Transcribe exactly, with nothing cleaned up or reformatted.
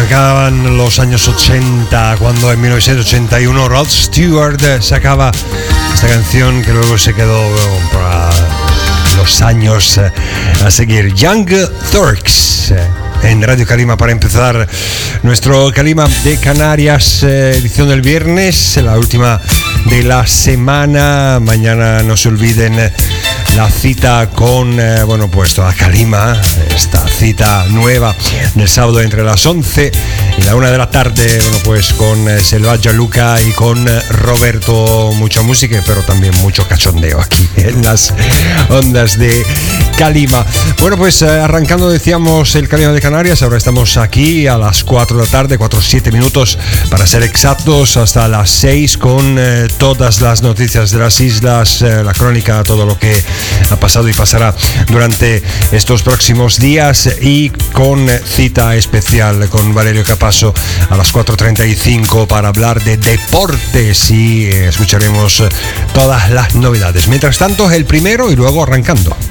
Arrancaban los años ochenta, cuando en mil novecientos ochenta y uno Rod Stewart sacaba esta canción que luego se quedó para los años a seguir. Young Turks en Radio Calima para empezar nuestro Calima de Canarias, edición del viernes, la última de la semana. Mañana no se olviden la cita con, eh, bueno, pues toda Calima, esta cita nueva del sábado entre las once y la una de la tarde, bueno, pues con eh, Selva Gianluca y con eh, Roberto. Mucha música, pero también mucho cachondeo aquí en las ondas de Calima. Bueno, pues eh, arrancando, decíamos, el Calima de Canarias. Ahora estamos aquí a las cuatro de la tarde, cuatro siete minutos para ser exactos, hasta las seis con eh, todas las noticias de las islas, eh, la crónica, todo lo que ha pasado y pasará durante estos próximos días, y con cita especial con Valerio Capasso a las cuatro treinta y cinco para hablar de deportes, y escucharemos todas las novedades. Mientras tanto, el primero y luego arrancando.